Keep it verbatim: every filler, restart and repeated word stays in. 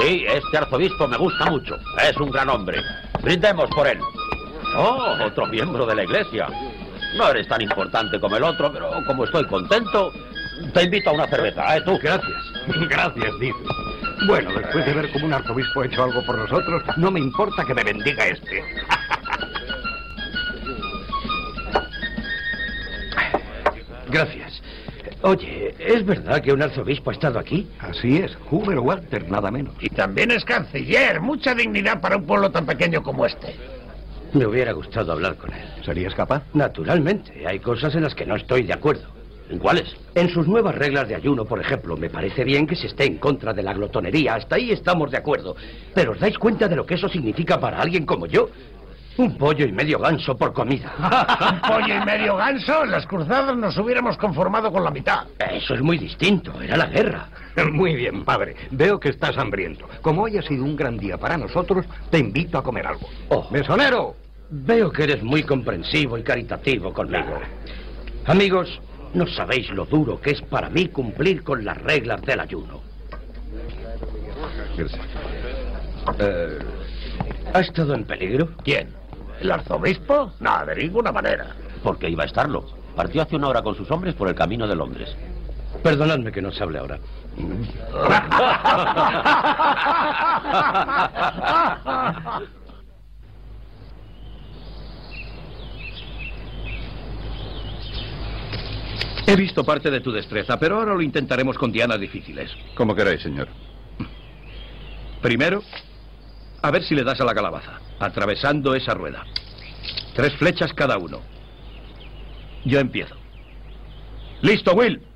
Sí, este arzobispo me gusta mucho. Es un gran hombre. Brindemos por él. Oh, otro miembro de la iglesia. No eres tan importante como el otro, pero como estoy contento, te invito a una cerveza, ¿eh, tú? Gracias. Gracias, dice. Bueno, después de ver cómo un arzobispo ha hecho algo por nosotros, no me importa que me bendiga este. Gracias. Oye, ¿es verdad que un arzobispo ha estado aquí? Así es, Hubert Walter, nada menos. Y también es canciller. Mucha dignidad para un pueblo tan pequeño como este. Me hubiera gustado hablar con él. ¿Serías capaz? Naturalmente. Hay cosas en las que no estoy de acuerdo. ¿En cuáles? En sus nuevas reglas de ayuno, por ejemplo. Me parece bien que se esté en contra de la glotonería. Hasta ahí estamos de acuerdo. Pero ¿os dais cuenta de lo que eso significa para alguien como yo? Un pollo y medio ganso por comida. ¿Un pollo y medio ganso? En las cruzadas nos hubiéramos conformado con la mitad. Eso es muy distinto. Era la guerra. Muy bien, padre. Veo que estás hambriento. Como hoy ha sido un gran día para nosotros, te invito a comer algo. Oh. ¡Mesonero! Veo que eres muy comprensivo y caritativo conmigo. Amigos, no sabéis lo duro que es para mí cumplir con las reglas del ayuno. Eh, ¿Ha estado en peligro? ¿Quién? ¿El arzobispo? No, de ninguna manera. ¿Por qué iba a estarlo? Partió hace una hora con sus hombres por el camino de Londres. Perdonadme que no se hable ahora. He visto parte de tu destreza, pero ahora lo intentaremos con dianas difíciles. Como queráis, señor. Primero, a ver si le das a la calabaza, atravesando esa rueda. Tres flechas cada uno. Yo empiezo. ¡Listo, Will!